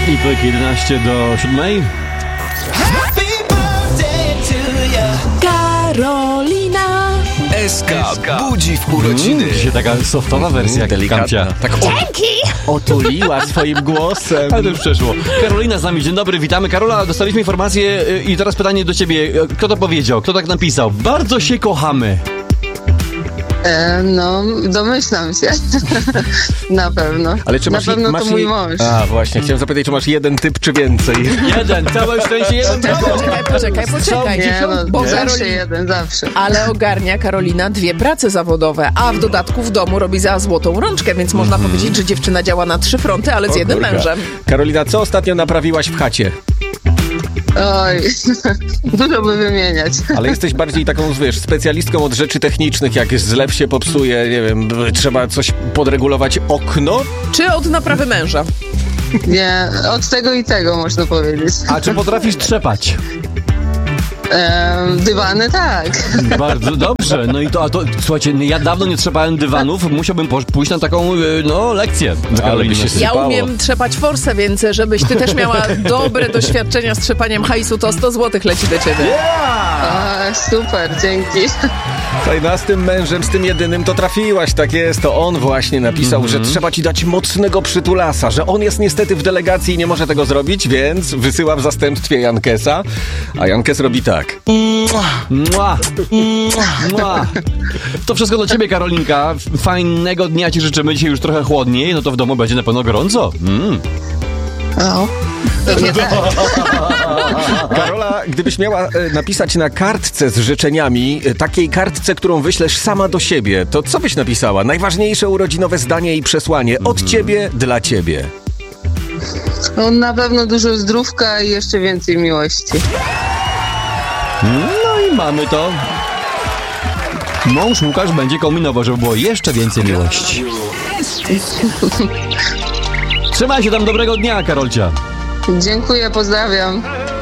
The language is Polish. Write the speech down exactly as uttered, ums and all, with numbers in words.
I pyk jedenaście do siódmej. Karolina S K budzi w urodziny. Mm, dzisiaj taka softowa wersja, jak delikatna. Tak o, otuliła swoim głosem. Ale to już przeszło. Karolina z nami, dzień dobry, witamy. Karola, dostaliśmy informację y, i teraz pytanie do ciebie. Kto to powiedział? Kto tak napisał? Bardzo się kochamy. E, no, domyślam się. Na pewno. Ale czy Na masz, pewno masz to mój jej- mąż. A właśnie, chciałem zapytać, czy masz jeden typ, czy więcej? Jeden, całe szczęście, jeden. brawo. Poczekaj, poczekaj, poczekaj. Nie, no, Bo zawsze Karolina... jeden, zawsze. Ale ogarnia Karolina dwie prace zawodowe, a w dodatku w domu robi za złotą rączkę, więc można powiedzieć, że dziewczyna działa na trzy fronty, ale z O jednym kurka. mężem. Karolina, co ostatnio naprawiłaś w chacie? Oj, dużo by wymieniać. Ale jesteś bardziej taką, wiesz, specjalistką od rzeczy technicznych, jak zlew się popsuje, nie wiem, trzeba coś podregulować, okno? Czy od naprawy męża? Nie, od tego i tego można powiedzieć. A czy potrafisz trzepać? E, dywany tak. Bardzo dobrze. No i to, a to, słuchajcie, ja dawno nie trzepałem dywanów, musiałbym po- pójść na taką, y, no, lekcję. Ale by się Ja sypało. umiem trzepać forsę, więc żebyś ty też miała dobre doświadczenia z trzepaniem hajsu, to sto złotych leci do ciebie. A, super, dzięki. Słuchaj, no a z tym mężem, z tym jedynym to trafiłaś, tak jest. To on właśnie napisał, że trzeba ci dać mocnego przytulasa, że on jest niestety w delegacji i nie może tego zrobić, więc wysyła w zastępstwie Jankesa, a Jankes robi tak. Mua. Mua. To wszystko dla ciebie, Karolinka. Fajnego dnia ci życzymy. Dzisiaj już trochę chłodniej, no to w domu będzie na pewno gorąco. Mm. O, pewnie tak. Karola, gdybyś miała e, napisać na kartce z życzeniami, e, takiej kartce, którą wyślesz sama do siebie, to co byś napisała? Najważniejsze urodzinowe zdanie i przesłanie od ciebie dla ciebie. No, na pewno dużo zdrówka i jeszcze więcej miłości. No i mamy to. Mąż Łukasz będzie kombinował, żeby było jeszcze więcej miłości. Trzymaj się tam, dobrego dnia, Karolcia. Dziękuję, pozdrawiam.